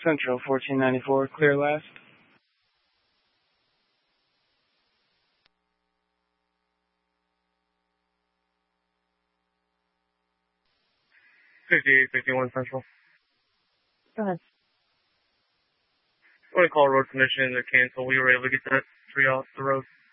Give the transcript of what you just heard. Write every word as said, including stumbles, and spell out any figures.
Central, fourteen ninety-four, clear last. fifty-eight fifty-one Central. Go ahead. I want to call road commission to cancel. We were able to get that tree off the road.